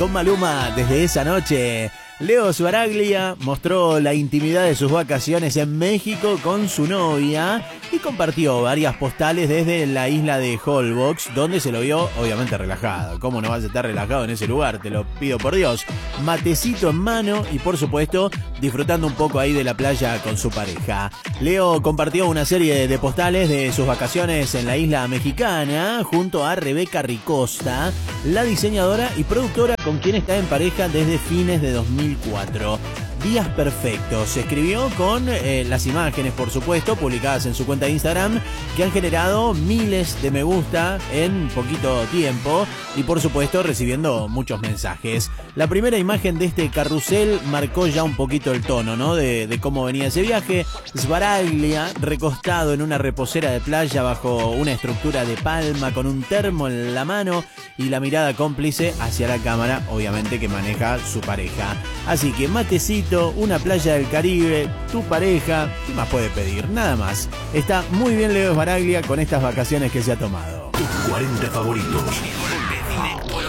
Con Maluma desde esa noche. Leo Sbaraglia mostró la intimidad de sus vacaciones en México con su novia y compartió varias postales desde la isla de Holbox, donde se lo vio obviamente relajado. ¿Cómo no vas a estar relajado en ese lugar? Te lo pido por Dios. Matecito en mano y por supuesto disfrutando un poco ahí de la playa con su pareja. Leo compartió una serie de postales de sus vacaciones en la isla mexicana junto a Rebeca Ricosta, la diseñadora y productora con quien está en pareja desde fines de 2004. Días perfectos. Se escribió con las imágenes, por supuesto, publicadas en su cuenta de Instagram, que han generado miles de me gusta en poquito tiempo y, por supuesto, recibiendo muchos mensajes. La primera imagen de este carrusel marcó ya un poquito el tono, ¿no? De cómo venía ese viaje. Sbaraglia recostado en una reposera de playa bajo una estructura de palma con un termo en la mano y la mirada cómplice hacia la cámara, obviamente, que maneja su pareja. Así que matecito, una playa del Caribe, tu pareja, ¿qué más puede pedir? Nada más. Está muy bien Leo Sbaraglia con estas vacaciones que se ha tomado. Tus 40 favoritos.